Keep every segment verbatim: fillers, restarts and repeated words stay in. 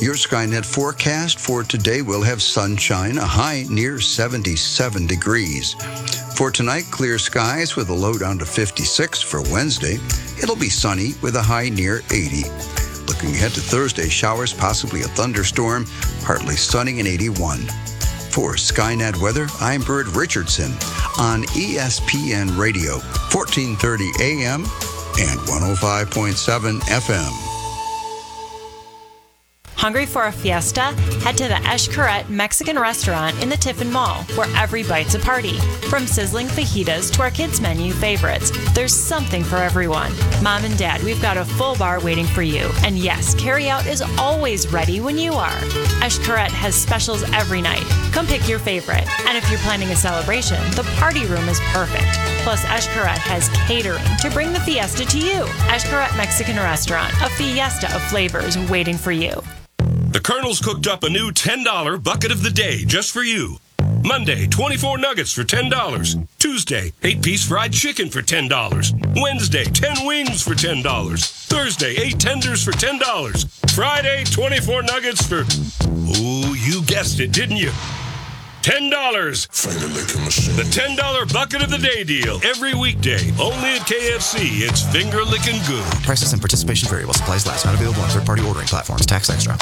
Your Skynet forecast for today will have sunshine, a high near seventy-seven degrees. For tonight, clear skies with a low down to fifty-six. For Wednesday, it'll be sunny with a high near eighty. Looking ahead to Thursday, showers, possibly a thunderstorm, partly sunny and eighty-one. For Skynet Weather, I'm Bert Richardson on E S P N Radio, fourteen thirty A M and one oh five point seven F M. Hungry for a fiesta? Head to the Xcaret Mexican restaurant in the Tiffin Mall, where every bite's a party. From sizzling fajitas to our kids' menu favorites, there's something for everyone. Mom and Dad, we've got a full bar waiting for you. And yes, carryout is always ready when you are. Xcaret has specials every night. Come pick your favorite. And if you're planning a celebration, the party room is perfect. Plus, Xcaret has catering to bring the fiesta to you. Xcaret Mexican restaurant, a fiesta of flavors waiting for you. The Colonel's cooked up a new ten dollar bucket of the day just for you. Monday, twenty-four nuggets for ten dollars. Tuesday, eight piece fried chicken for ten dollars. Wednesday, ten wings for ten dollars. Thursday, eight tenders for ten dollars. Friday, twenty-four nuggets for... Oh, you guessed it, didn't you? ten dollars. The ten dollar bucket of the day deal. Every weekday. Only at K F C. It's finger licking good. Prices and participation vary while supplies last. Not available on third-party ordering platforms. Tax extra.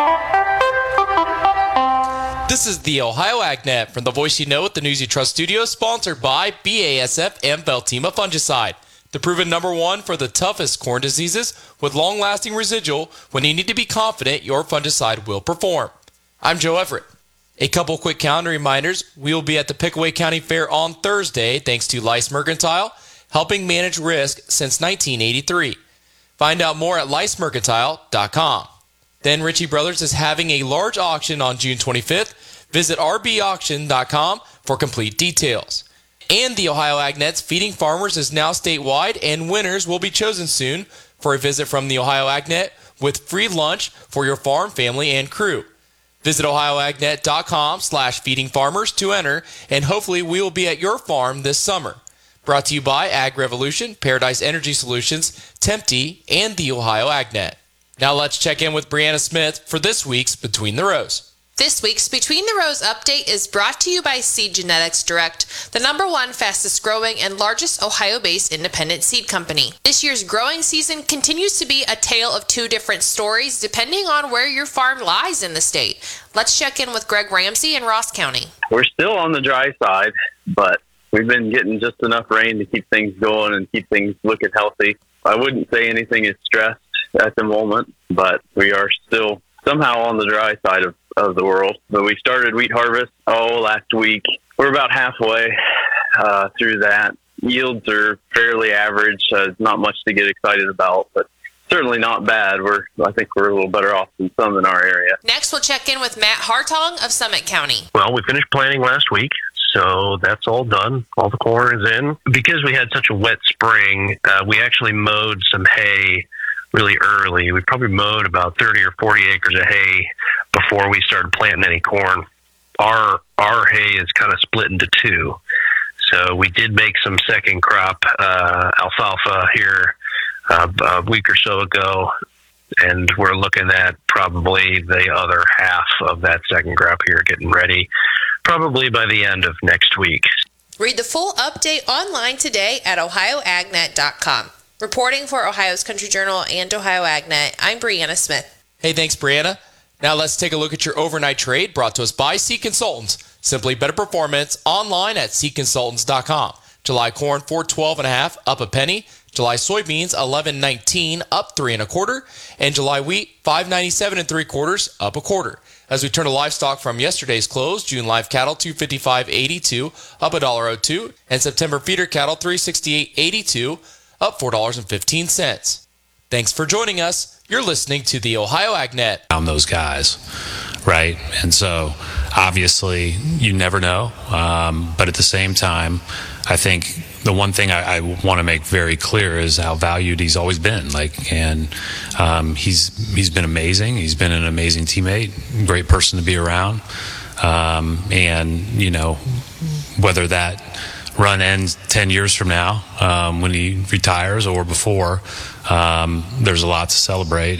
This is the Ohio AgNet from the Voice You Know at the News You Trust studio, sponsored by B A S F and Veltima Fungicide. The proven number one for the toughest corn diseases with long-lasting residual when you need to be confident your fungicide will perform. I'm Joe Everett. A couple quick calendar reminders. We will be at the Pickaway County Fair on Thursday, thanks to Lice Mercantile, helping manage risk since nineteen eighty-three. Find out more at lice mercantile dot com. Then Ritchie Brothers is having a large auction on June twenty-fifth. Visit r b auction dot com for complete details. And the Ohio AgNet's Feeding Farmers is now statewide, and winners will be chosen soon for a visit from the Ohio AgNet with free lunch for your farm, family, and crew. Visit ohio agnet dot com slash feeding farmers to enter, and hopefully we will be at your farm this summer. Brought to you by Ag Revolution, Paradise Energy Solutions, Tempte, and the Ohio AgNet. Now let's check in with Brianna Smith for this week's Between the Rows. This week's Between the Rows update is brought to you by Seed Genetics Direct, the number one fastest growing and largest Ohio-based independent seed company. This year's growing season continues to be a tale of two different stories depending on where your farm lies in the state. Let's check in with Greg Ramsey in Ross County. We're still on the dry side, but we've been getting just enough rain to keep things going and keep things looking healthy. I wouldn't say anything is stressed at the moment, but we are still somehow on the dry side of of the world. But we started wheat harvest, oh, last week. We're about halfway uh, through that. Yields are fairly average. Uh, not much to get excited about, but certainly not bad. We're, I think we're a little better off than some in our area. Next, we'll check in with Matt Hartong of Summit County. Well, we finished planting last week, so that's all done. All the corn is in. Because we had such a wet spring, uh, we actually mowed some hay really early. We probably mowed about thirty or forty acres of hay before we started planting any corn. Our our hay is kind of split into two. So we did make some second crop uh, alfalfa here uh, a week or so ago, and we're looking at probably the other half of that second crop here getting ready, probably by the end of next week. Read the full update online today at ohio agnet dot com. Reporting for Ohio's Country Journal and Ohio AgNet, I'm Brianna Smith. Hey, thanks, Brianna. Now let's take a look at your overnight trade brought to us by Seed Consultants. Simply better performance online at seed consultants dot com. July corn four twelve and a half, up a penny. July soybeans eleven nineteen, up three and a quarter. And July wheat five ninety-seven and three quarters, up a quarter. As we turn to livestock from yesterday's close, June live cattle two fifty-five eighty-two, up one dollar oh two, and September feeder cattle three sixty-eight eighty-two, up four dollars and fifteen cents. Thanks for joining us. You're listening to the Ohio AgNet. On those guys, right? And so, obviously, you never know. Um, but at the same time, I think the one thing I, I want to make very clear is how valued he's always been. Like, and um, he's he's been amazing. He's been an amazing teammate, great person to be around. Um, and you know, whether that run ends ten years from now um, when he retires or before, um, there's a lot to celebrate.